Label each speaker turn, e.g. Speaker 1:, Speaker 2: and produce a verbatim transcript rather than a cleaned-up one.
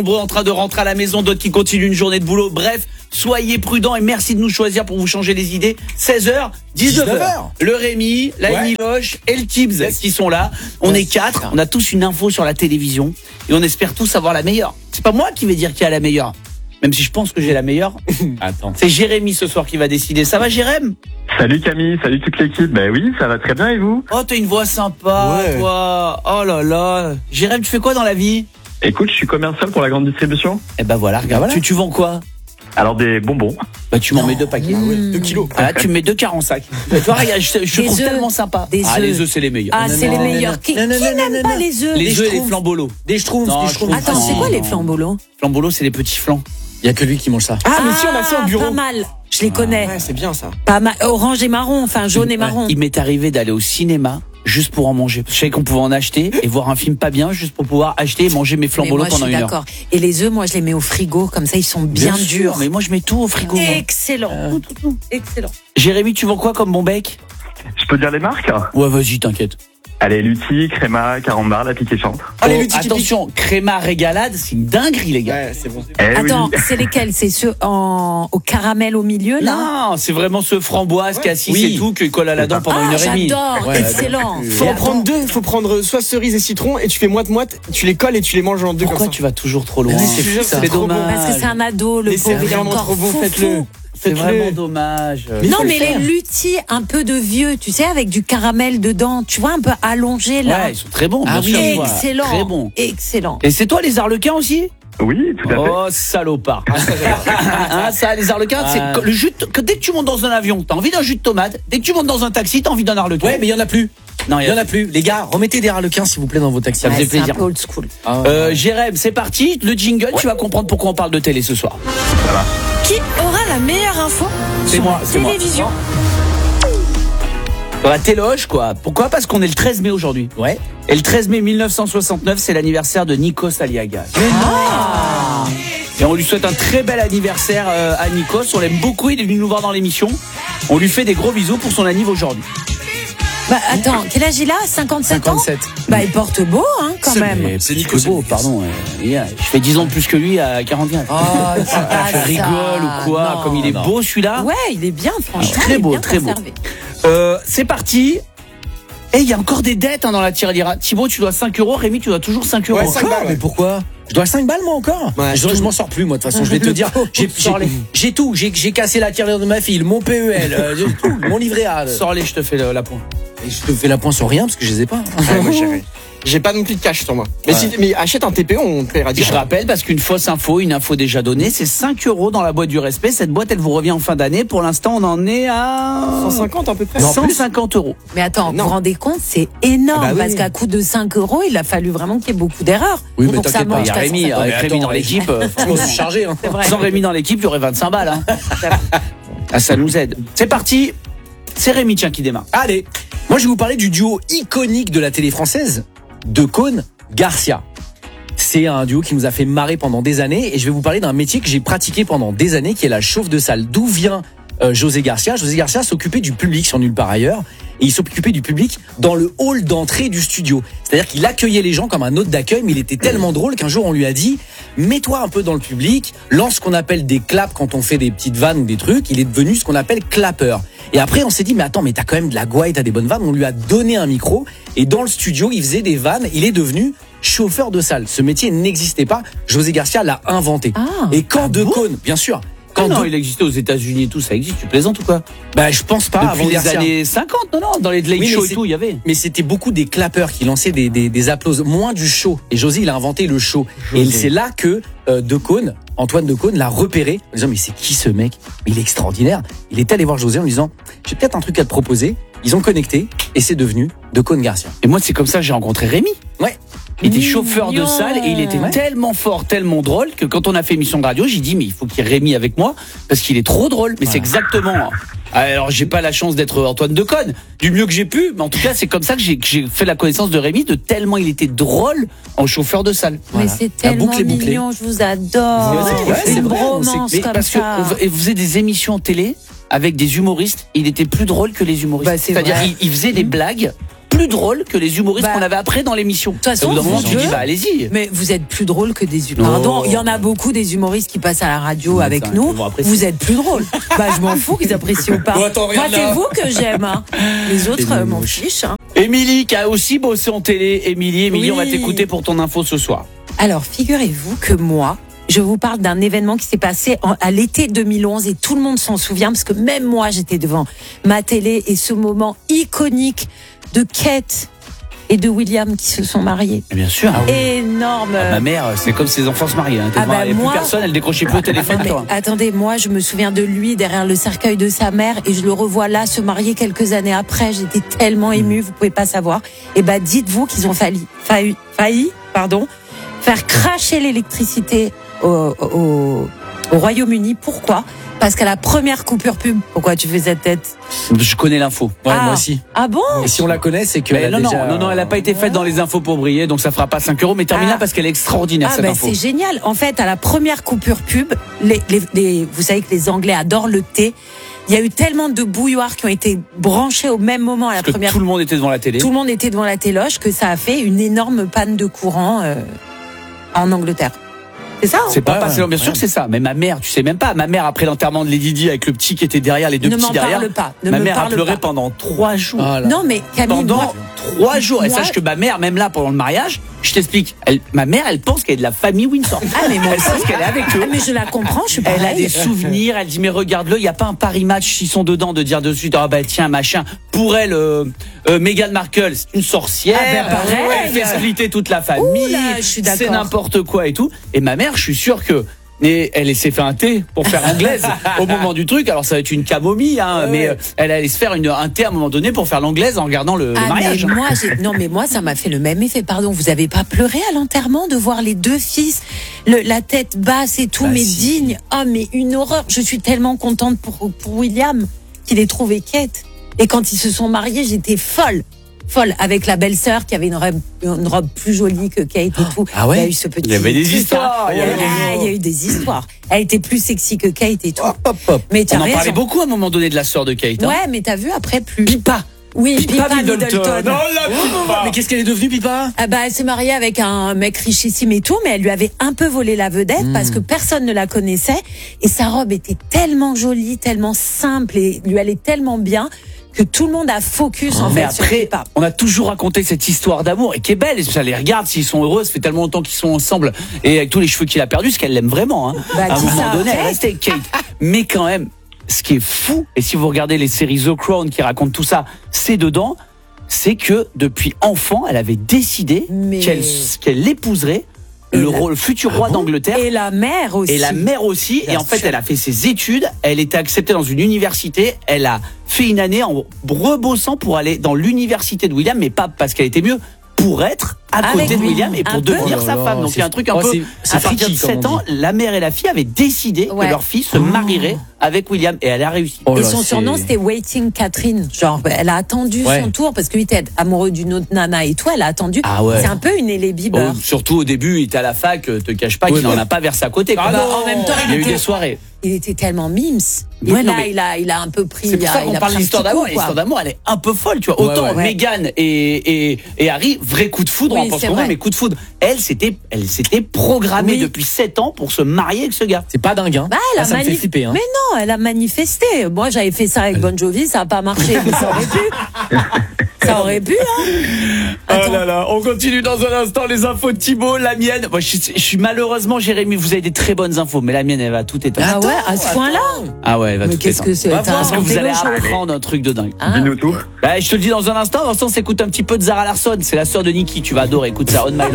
Speaker 1: Nombreux en train de rentrer à la maison, d'autres qui continuent une journée de boulot. Bref, soyez prudents et merci de nous choisir pour vous changer les idées. seize heures, dix-neuf heures. Le Rémi, la
Speaker 2: ouais.
Speaker 1: Miloche et le Tibbs
Speaker 2: yes.
Speaker 1: qui sont là. On yes. est quatre, on a tous une info sur la télévision et on espère tous avoir la meilleure. C'est pas moi qui vais dire qui a la meilleure, même si je pense que j'ai la meilleure.
Speaker 2: Attends.
Speaker 1: C'est Jérémy ce soir qui va décider. Ça va, Jérémy?
Speaker 3: Salut Camille, salut toute l'équipe. Ben oui, ça va très bien et vous?
Speaker 1: Oh, t'as une voix sympa,
Speaker 2: ouais.
Speaker 1: toi. Oh là là. Jérémy, tu fais quoi dans la vie?
Speaker 3: Écoute, je suis commercial pour la grande distribution.
Speaker 1: Eh ben voilà, regarde.
Speaker 2: Voilà.
Speaker 1: Tu, tu vends quoi?
Speaker 3: Alors des bonbons.
Speaker 1: Bah tu m'en mets deux paquets.
Speaker 2: Ah ouais, deux kilos.
Speaker 1: Ah, tu me mets deux carrés en sac. Tu vois, regarde, je, je te trouve
Speaker 4: œufs.
Speaker 1: tellement sympa.
Speaker 4: Des
Speaker 1: Ah,
Speaker 4: œufs.
Speaker 1: les œufs, c'est les meilleurs.
Speaker 4: Ah,
Speaker 2: Non,
Speaker 4: c'est
Speaker 2: non,
Speaker 4: les
Speaker 2: non,
Speaker 4: meilleurs.
Speaker 2: non,
Speaker 4: Qui,
Speaker 2: non, non,
Speaker 4: qui
Speaker 2: non,
Speaker 4: n'aime
Speaker 2: non,
Speaker 4: pas
Speaker 2: non.
Speaker 4: les œufs?
Speaker 1: Les
Speaker 2: Des
Speaker 1: œufs et les
Speaker 2: schtroumpfs.
Speaker 1: flambolos.
Speaker 2: Des schtroumpfs,
Speaker 1: Non,
Speaker 2: des
Speaker 1: je trouve-
Speaker 2: schtroumpfs.
Speaker 4: Attends,
Speaker 1: Non,
Speaker 4: c'est quoi
Speaker 1: non.
Speaker 4: les flambolos?
Speaker 1: Flambolos, c'est les petits flancs.
Speaker 2: Il y a que lui qui mange ça.
Speaker 5: Ah, mais si, on a ça au bureau.
Speaker 4: Pas mal. Je les connais.
Speaker 5: Ouais, c'est bien ça.
Speaker 4: Pas mal. Orange et marron, enfin jaune et marron.
Speaker 1: Il m'est arrivé d'aller au cinéma juste pour en manger. Je savais qu'on pouvait en acheter et voir un film pas bien juste pour pouvoir acheter et manger mes
Speaker 4: Mais
Speaker 1: flambolos
Speaker 4: moi, je
Speaker 1: pendant
Speaker 4: suis
Speaker 1: une heure.
Speaker 4: d'accord. Et les œufs, moi, je les mets au frigo, comme ça, ils sont bien,
Speaker 1: sûr,
Speaker 4: durs.
Speaker 1: mais moi je mets tout au frigo. moi.
Speaker 4: Excellent. Tout, tout, tout. Excellent.
Speaker 1: Jérémy, tu vends quoi comme bon bec?
Speaker 3: Je peux dire les marques?
Speaker 1: Ouais, vas-y, t'inquiète.
Speaker 3: Allez, Lutti, Créma, Carambar, la piquée chante.
Speaker 5: Allez,
Speaker 1: Oh,
Speaker 5: le tiki
Speaker 1: attention, créma régalade, c'est une dinguerie, les gars.
Speaker 5: Ouais, c'est bon.
Speaker 3: Eh
Speaker 4: Attends,
Speaker 3: oui.
Speaker 4: c'est lesquels? C'est ceux en, au caramel au milieu, là?
Speaker 1: Non, c'est vraiment ce framboise,
Speaker 5: Ouais.
Speaker 1: cassis
Speaker 2: Oui.
Speaker 1: et tout, qui colle à la dent pendant
Speaker 4: Ah,
Speaker 1: une heure et demie.
Speaker 4: j'adore.
Speaker 2: Ouais,
Speaker 4: Excellent.
Speaker 5: Faut en prendre deux, faut prendre soit cerise et citron et tu fais moite-moite, tu les colles et tu les manges en deux
Speaker 1: Pourquoi
Speaker 5: comme
Speaker 1: tu vas toujours trop loin?
Speaker 2: Mais
Speaker 5: c'est fou, ça.
Speaker 1: c'est
Speaker 5: Trop bon.
Speaker 1: dommage.
Speaker 4: Parce que c'est un ado, le
Speaker 5: Mais c'est
Speaker 4: pauvre, il est
Speaker 5: vraiment
Speaker 4: encore
Speaker 5: trop bon,
Speaker 4: fou,
Speaker 5: faites-le.
Speaker 4: fou.
Speaker 1: C'est
Speaker 5: Faites-le.
Speaker 1: vraiment dommage.
Speaker 5: Mais
Speaker 4: Non,
Speaker 5: faut
Speaker 4: mais
Speaker 5: le faire.
Speaker 4: les lutis un peu de vieux, tu sais, avec du caramel dedans, tu vois, un peu allongé là.
Speaker 1: Ouais, ils sont très bons.
Speaker 2: Ah
Speaker 1: bien
Speaker 2: oui.
Speaker 1: sûr.
Speaker 4: Excellent.
Speaker 1: Très bons.
Speaker 4: Excellent.
Speaker 1: Et c'est toi les arlequins aussi?
Speaker 3: Oui, tout à fait.
Speaker 1: Oh salopard. Hein, ça les arlequins, c'est
Speaker 2: Ah.
Speaker 1: que le jus de- que dès que tu montes dans un avion, t'as envie d'un jus de tomate. Dès que tu montes dans un taxi, t'as envie d'un arlequin.
Speaker 2: Ouais, mais il y en a plus.
Speaker 1: non,
Speaker 2: Il y en a plus. Les gars, remettez des harlequins s'il vous plaît dans vos taxis.
Speaker 1: Ça me
Speaker 4: Ouais,
Speaker 1: fait
Speaker 4: c'est un
Speaker 1: plaisir.
Speaker 4: peu old school.
Speaker 2: Ah,
Speaker 1: Euh, Jérém, c'est parti. Le jingle, tu vas comprendre pourquoi on parle de télé ce soir.
Speaker 4: Qui aura la meilleure info
Speaker 1: C'est
Speaker 4: sur
Speaker 1: moi,
Speaker 4: la
Speaker 1: c'est moi.
Speaker 4: télévision?
Speaker 1: Dans la téloge, quoi. Pourquoi? Parce qu'on est le treize mai aujourd'hui.
Speaker 2: ouais.
Speaker 1: Et le treize mai mille neuf cent soixante-neuf, c'est l'anniversaire de Nikos Aliagas.
Speaker 4: Ah.
Speaker 1: Et on lui souhaite un très bel anniversaire euh, à Nikos. On l'aime beaucoup, il est venu nous voir dans l'émission. On lui fait des gros bisous pour son anniv aujourd'hui.
Speaker 4: Bah attends, quel âge il a? cinquante-sept ans?
Speaker 2: cinquante-sept.
Speaker 4: Bah il porte beau, hein, quand même.
Speaker 1: Et
Speaker 2: C'est
Speaker 1: plus
Speaker 2: Nikos
Speaker 1: que beau,
Speaker 2: Aliagas.
Speaker 1: pardon. euh, yeah, je fais dix ans de plus que lui à quarante-quatre.
Speaker 4: Oh, c'est pas
Speaker 1: Je rigole
Speaker 4: ça.
Speaker 1: ou quoi?
Speaker 4: Non.
Speaker 1: Comme il est
Speaker 2: non.
Speaker 1: beau celui-là.
Speaker 4: Ouais, il est bien, franchement.
Speaker 1: Très
Speaker 4: il est
Speaker 1: beau,
Speaker 4: bien
Speaker 1: très beau.
Speaker 4: conservé.
Speaker 1: Euh, c'est parti. Et il y a encore des dettes hein, dans la tirelire. Thibaut, tu dois cinq euros. Rémi, tu dois toujours cinq euros.
Speaker 5: Ouais, cinq
Speaker 2: Encore?
Speaker 5: balles, ouais.
Speaker 2: Mais pourquoi? Je dois cinq balles moi encore.
Speaker 5: Ouais,
Speaker 2: je
Speaker 5: tout.
Speaker 2: je m'en sors plus moi de toute façon. Je vais te dire. J'ai
Speaker 1: Sors
Speaker 2: j'ai-
Speaker 1: les.
Speaker 2: j'ai tout. J'ai j'ai cassé la tirelire de ma fille, mon P E L, euh, j'ai tout, mon livret A.
Speaker 1: Sors-les, je te fais le- la pointe.
Speaker 2: Et je te fais la pointe sur rien parce que je les ai pas.
Speaker 5: Ouais, moi, j'ai- J'ai pas non plus de cash sur moi. Mais,
Speaker 2: Ouais.
Speaker 5: si, mais achète un T P O, on te paiera
Speaker 1: Je
Speaker 5: direct.
Speaker 1: rappelle, parce qu'une fausse info, une info déjà donnée, c'est cinq euros dans la boîte du respect. Cette boîte, elle vous revient en fin d'année. Pour l'instant, on en est à
Speaker 5: cent cinquante à peu près.
Speaker 1: cent cinquante euros.
Speaker 4: Mais attends,
Speaker 5: Non.
Speaker 4: vous vous rendez compte, c'est énorme,
Speaker 5: Ah bah oui.
Speaker 4: parce qu'à coût de cinq euros, il a fallu vraiment qu'il y ait beaucoup d'erreurs.
Speaker 2: Oui, mais
Speaker 4: pour que ça
Speaker 2: t'inquiète pas,
Speaker 4: monte
Speaker 1: Il y a
Speaker 4: jusqu'à
Speaker 1: Rémi,
Speaker 4: cent cinquante.
Speaker 1: avec
Speaker 2: mais
Speaker 1: Rémi
Speaker 2: attends,
Speaker 1: dans l'équipe. euh,
Speaker 2: Je me suis chargé. Hein.
Speaker 4: C'est vrai.
Speaker 1: Sans Rémi dans l'équipe, il y aurait vingt-cinq balles. Hein. Ah, ça nous aide. C'est parti. C'est Rémi, tiens, qui démarre.
Speaker 2: Allez, moi je vais vous parler du duo iconique de la télé française, Decaune Garcia. C'est un duo qui nous a fait marrer pendant des années et je vais vous parler d'un métier que j'ai pratiqué pendant des années qui est la chauffe de salle. D'où vient euh, José Garcia? José Garcia s'occupait du public sur Nulle part ailleurs et il s'occupait du public dans le hall d'entrée du studio. C'est-à-dire qu'il accueillait les gens comme un hôte d'accueil, mais il était tellement drôle qu'un jour on lui a dit mets-toi un peu dans le public, lance ce qu'on appelle des claps quand on fait des petites vannes ou des trucs. Il est devenu ce qu'on appelle clapper. Et après on s'est dit mais attends, mais t'as quand même de la gouaille, t'as des bonnes vannes. On lui a donné un micro et dans le studio il faisait des vannes. Il est devenu chauffeur de salle. Ce métier n'existait pas. José Garcia l'a inventé.
Speaker 4: Ah.
Speaker 2: Et quand
Speaker 1: Ah
Speaker 2: Decaune, bien sûr,
Speaker 1: Quand
Speaker 2: quand
Speaker 1: non,
Speaker 2: De-
Speaker 1: il existait aux États-Unis et tout, ça existe. Tu plaisantes ou quoi?
Speaker 2: bah je pense pas avant
Speaker 1: Depuis les
Speaker 2: Garcia.
Speaker 1: années cinquante, non, non, dans les late
Speaker 2: Oui, mais
Speaker 1: shows et
Speaker 2: c'est-
Speaker 1: tout, il y avait.
Speaker 2: Mais c'était beaucoup des clappeurs qui lançaient des, des, des applauses, moins du show. Et José, il a inventé le show.
Speaker 1: José.
Speaker 2: Et c'est là que euh, Decaune, Antoine Decaune, l'a repéré en disant mais c'est qui ce mec? Mais il est extraordinaire. Il est allé voir José en lui disant j'ai peut-être un truc à te proposer. Ils ont connecté et c'est devenu Decaune Garcia.
Speaker 1: Et moi, c'est comme ça que j'ai rencontré Rémi.
Speaker 2: Ouais.
Speaker 1: Il était chauffeur de
Speaker 4: Mignon.
Speaker 1: salle et il était
Speaker 2: Ouais.
Speaker 1: tellement fort, tellement drôle que quand on a fait émission de radio, j'ai dit mais il faut qu'il y ait Rémi avec moi parce qu'il est trop drôle. Mais c'est exactement. Alors j'ai pas la chance d'être Antoine Decaune, du mieux que j'ai pu, mais en tout cas c'est comme ça que j'ai, que j'ai fait la connaissance de Rémi, de tellement il était drôle en chauffeur de salle.
Speaker 4: Mais
Speaker 2: Voilà.
Speaker 4: c'est
Speaker 2: La
Speaker 4: tellement
Speaker 2: boucle est bouclée.
Speaker 4: mignon, je vous adore.
Speaker 2: Ouais,
Speaker 4: c'est
Speaker 2: c'est
Speaker 4: une
Speaker 2: vrai, on
Speaker 4: bromance
Speaker 1: Mais
Speaker 4: comme
Speaker 1: parce
Speaker 4: ça.
Speaker 1: que vous faisait des émissions télé avec des humoristes, il était plus drôle que les humoristes.
Speaker 4: Bah, c'est
Speaker 1: C'est-à-dire
Speaker 4: vrai.
Speaker 1: il, il faisait des blagues plus drôle que les humoristes
Speaker 4: Bah,
Speaker 1: qu'on avait après dans l'émission. De
Speaker 4: toute façon,
Speaker 1: Au bout d'un moment,
Speaker 4: vous
Speaker 1: tu dis
Speaker 4: deux-
Speaker 1: bah allez-y.
Speaker 4: Mais vous êtes plus drôle que des humoristes.
Speaker 1: Non.
Speaker 4: Pardon, il y en a beaucoup des humoristes qui passent à la radio
Speaker 1: Mais
Speaker 4: avec
Speaker 1: ça,
Speaker 4: nous.
Speaker 1: ils vont apprécier.
Speaker 4: Vous êtes plus drôle. Bah, je m'en fous qu'ils apprécient ou pas.
Speaker 2: Bon, attends,
Speaker 4: Moi,
Speaker 2: regarde
Speaker 4: c'est
Speaker 2: là.
Speaker 4: vous que j'aime. Hein. Les autres,
Speaker 2: C'est
Speaker 4: euh, m'en
Speaker 2: moche.
Speaker 4: fichent. Hein.
Speaker 1: Émilie qui a aussi bossé en télé. Émilie, Émilie,
Speaker 4: Oui.
Speaker 1: on va t'écouter pour ton info ce soir.
Speaker 4: Alors, figurez-vous que moi, je vous parle d'un événement qui s'est passé en- à l'été deux mille onze et tout le monde s'en souvient parce que même moi, j'étais devant ma télé et ce moment iconique de Kate et de William qui se sont mariés.
Speaker 1: Et bien sûr.
Speaker 4: Énorme.
Speaker 1: Ma mère, c'est comme ses enfants se mariaient. Hein.
Speaker 4: Ah bah,
Speaker 1: Il n'y a
Speaker 4: moi-
Speaker 1: plus personne, elle décrochait plus au téléphone.
Speaker 4: Non, mais
Speaker 1: toi.
Speaker 4: attendez, moi je me souviens de lui derrière le cercueil de sa mère et je le revois là se marier quelques années après. J'étais tellement émue, vous pouvez pas savoir. Et bah dites-vous qu'ils ont failli, failli, failli, pardon, faire cracher l'électricité au, au, au Royaume-Uni. Pourquoi ? Parce qu'à la première coupure pub, pourquoi tu fais cette tête ?
Speaker 1: Je connais l'info.
Speaker 2: Ouais,
Speaker 4: Ah.
Speaker 2: moi aussi.
Speaker 4: Ah bon ?
Speaker 2: Et si on la connaît, c'est que.
Speaker 1: Mais
Speaker 2: elle a
Speaker 1: non,
Speaker 2: déjà...
Speaker 1: non, non, non, elle n'a pas été faite dans les infos pour briller, donc ça fera pas cinq euros. Mais termine
Speaker 4: Ah.
Speaker 1: là parce qu'elle est extraordinaire
Speaker 4: Ah
Speaker 1: cette
Speaker 4: ben
Speaker 1: info.
Speaker 4: c'est génial. En fait, à la première coupure pub, les, les, les- vous savez que les Anglais adorent le thé. Il y a eu tellement de bouilloires qui ont été branchés au même moment à la
Speaker 1: Parce que
Speaker 4: première.
Speaker 1: tout le monde était devant la télé.
Speaker 4: Tout le monde était devant la téloche que ça a fait une énorme panne de courant euh, en Angleterre. C'est ça hein
Speaker 1: C'est pas
Speaker 2: Ouais,
Speaker 1: passé,
Speaker 2: ouais.
Speaker 1: bien sûr que c'est ça. Mais ma mère, tu sais même pas. Ma mère après l'enterrement de Lady Di avec le petit qui était derrière, les deux
Speaker 4: Ne
Speaker 1: petits
Speaker 4: m'en
Speaker 1: derrière.
Speaker 4: parle pas. Ne
Speaker 1: ma
Speaker 4: me
Speaker 1: mère a
Speaker 4: parle
Speaker 1: pleuré
Speaker 4: pas.
Speaker 1: pendant trois jours.
Speaker 2: Ah là.
Speaker 4: Non mais Camille,
Speaker 1: Pendant
Speaker 4: moi,
Speaker 1: trois jours. Et
Speaker 4: moi-
Speaker 1: sache que ma mère, même là pendant le mariage, je t'explique. Elle, ma mère, elle pense qu'elle est de la famille Windsor.
Speaker 4: Ah, mais moi
Speaker 1: elle pense qu'elle est avec eux.
Speaker 4: ah, mais je la comprends, je suis
Speaker 1: Elle a
Speaker 4: pareil.
Speaker 1: des souvenirs, elle dit mais regarde-le, il y a pas un Paris match s'ils sont dedans de dire de suite ah bah tiens machin. Pour elle, euh, euh, Meghan Markle c'est une sorcière,
Speaker 4: Ah, bah, pareil.
Speaker 1: elle fait splitter toute la famille,
Speaker 4: Ouh là, je suis d'accord.
Speaker 1: c'est n'importe quoi et tout. Et ma mère, je suis sûr que et elle s'est fait un thé pour faire anglaise au moment du truc. Alors ça va être une camomille, hein, mais euh, elle allait se faire une, un thé à un moment donné pour faire l'anglaise en regardant le, le
Speaker 4: Ah,
Speaker 1: mariage.
Speaker 4: mais moi, j'ai- non, mais moi, ça m'a fait le même effet. Pardon, vous avez pas pleuré à l'enterrement de voir les deux fils, le- la tête basse et tout,
Speaker 2: Bah,
Speaker 4: mais
Speaker 2: si.
Speaker 4: digne. Oh, mais une horreur. Je suis tellement contente pour, pour William qu'il ait trouvé Kate. Et quand ils se sont mariés, j'étais folle. Folle. Avec la belle-sœur qui avait une robe, une robe plus jolie que Kate et tout.
Speaker 2: Ah ouais
Speaker 4: Il y a eu ce petit.
Speaker 1: Il y avait des
Speaker 4: truc,
Speaker 1: histoires,
Speaker 4: hein.
Speaker 1: il y avait des-
Speaker 4: Ah, il y a eu des histoires. Elle était plus sexy que Kate et tout.
Speaker 2: Hop, hop, hop.
Speaker 4: Mais tu
Speaker 1: On
Speaker 4: as
Speaker 1: en
Speaker 4: raison.
Speaker 1: parlait beaucoup à un moment donné de la sœur de Kate. Hein.
Speaker 4: Ouais, mais t'as vu après plus.
Speaker 1: Pipa.
Speaker 4: Oui,
Speaker 1: Pipa
Speaker 4: Pippa
Speaker 1: Middleton.
Speaker 4: Middleton.
Speaker 1: Non, la Pipa.
Speaker 2: Mais qu'est-ce qu'elle est devenue, Pipa?
Speaker 4: Ah bah, elle s'est mariée avec un mec richissime et tout, mais elle lui avait un peu volé la vedette
Speaker 1: Hmm.
Speaker 4: parce que personne ne la connaissait et sa robe était tellement jolie, tellement simple et lui allait tellement bien que tout le monde a focus en
Speaker 1: Mais
Speaker 4: fait sur
Speaker 1: après,
Speaker 4: Pippa.
Speaker 1: on a toujours raconté cette histoire d'amour et qui est belle. Et ça les regarde s'ils sont heureux. Ça fait tellement longtemps qu'ils sont ensemble et avec tous les cheveux qu'il a perdus, parce qu'elle l'aime vraiment. Hein.
Speaker 4: Bah,
Speaker 1: à un
Speaker 4: qui
Speaker 1: moment
Speaker 4: ça,
Speaker 1: donné, elle
Speaker 4: Kate
Speaker 1: restait avec Kate. Mais quand même, ce qui est fou, et si vous regardez les séries The Crown qui racontent tout ça, c'est dedans, c'est que depuis enfant, elle avait décidé
Speaker 4: Mais-
Speaker 1: qu'elle qu'elle épouserait
Speaker 4: Et
Speaker 1: le,
Speaker 4: la-
Speaker 1: roi- le futur roi d'Angleterre.
Speaker 4: Et la mère aussi.
Speaker 1: Et la mère aussi.
Speaker 4: Bien
Speaker 1: et en fait,
Speaker 4: sûr.
Speaker 1: elle a fait ses études. Elle était acceptée dans une université. Elle a fait une année en rebossant pour aller dans l'université de William, mais pas parce qu'elle était mieux, pour être à
Speaker 4: Avec
Speaker 1: côté de
Speaker 4: lui.
Speaker 1: William et
Speaker 4: Un
Speaker 1: pour
Speaker 4: peu.
Speaker 1: devenir
Speaker 2: Oh là
Speaker 1: sa
Speaker 2: là,
Speaker 1: femme. Donc il y a un
Speaker 2: c'est-
Speaker 1: truc un
Speaker 2: oh,
Speaker 1: peu.
Speaker 2: c'est- c'est
Speaker 1: À partir de
Speaker 2: freaky, comme
Speaker 1: sept
Speaker 2: on
Speaker 1: ans, la mère et la fille avaient décidé
Speaker 4: Ouais.
Speaker 1: que leur fille se marierait avec William et elle a réussi.
Speaker 2: Oh
Speaker 4: Et
Speaker 2: là,
Speaker 4: son
Speaker 2: c'est-
Speaker 4: surnom c'était Waiting Catherine. Genre, elle a attendu
Speaker 2: Ouais.
Speaker 4: son tour parce que lui était amoureux d'une autre nana et tout. Elle a attendu.
Speaker 1: Ah ouais.
Speaker 4: C'est un peu une Ellie Bieber.
Speaker 1: Oh, surtout au début, il était à la fac, euh, te cache pas
Speaker 2: Ouais,
Speaker 1: qu'il n'en
Speaker 2: ouais.
Speaker 1: a pas versé à côté. quoi.
Speaker 2: Ah
Speaker 4: Bah,
Speaker 2: non.
Speaker 4: en même temps,
Speaker 1: il y a eu
Speaker 4: était-
Speaker 1: des soirées.
Speaker 4: Il était tellement mimes. Et
Speaker 1: Ouais, non,
Speaker 4: là,
Speaker 1: mais-
Speaker 4: il a, il a un peu pris.
Speaker 1: C'est pour
Speaker 4: il a-
Speaker 1: ça
Speaker 4: il
Speaker 1: qu'on
Speaker 4: a
Speaker 1: parle
Speaker 4: pris un
Speaker 1: d'histoire
Speaker 4: petit
Speaker 1: d'amour.
Speaker 4: coup,
Speaker 1: Et
Speaker 4: quoi.
Speaker 1: l'histoire d'amour, elle est un peu folle, tu vois.
Speaker 2: Ouais,
Speaker 1: Autant
Speaker 2: ouais,
Speaker 4: ouais.
Speaker 1: Meghan et, et, et Harry, vrai coup de foudre,
Speaker 4: Oui,
Speaker 1: on pense
Speaker 4: c'est
Speaker 1: qu'on
Speaker 4: vrai.
Speaker 1: veut, mais coup de foudre. Elle, c'était, elle s'était programmée
Speaker 4: Oui.
Speaker 1: depuis sept ans pour se marier avec ce gars.
Speaker 2: C'est pas dingue, hein?
Speaker 4: Bah, elle
Speaker 2: Là,
Speaker 4: a
Speaker 2: ça me fait
Speaker 4: manif-
Speaker 2: flipper, hein.
Speaker 4: Mais non, elle a manifesté. Moi, j'avais fait ça avec Bon Jovi, ça n'a pas marché, mais ça aurait pu. Ça aurait pu, hein. Attends.
Speaker 1: Oh là là, on continue dans un instant les infos de Thibaut, la mienne. Moi, je, suis- je suis malheureusement, Jérémy, vous avez des très bonnes infos, mais la mienne, elle va tout éteindre.
Speaker 4: Ah ouais, à ce point-là.
Speaker 1: Ah ouais, elle va
Speaker 4: Mais
Speaker 1: tout
Speaker 4: qu'est-ce
Speaker 1: éteindre.
Speaker 4: que c'est?
Speaker 1: Va
Speaker 4: T'as
Speaker 1: voir, Parce que vous
Speaker 4: inventé
Speaker 1: allez
Speaker 4: le show.
Speaker 1: apprendre un truc de dingue.
Speaker 4: Ah.
Speaker 3: Dis-nous tout.
Speaker 1: Bah, je te le dis dans un instant. Dans l'instant, on s'écoute un petit peu de Zara Larsson. C'est la sœur de Nicki. Tu vas adorer. Écoute ça, On My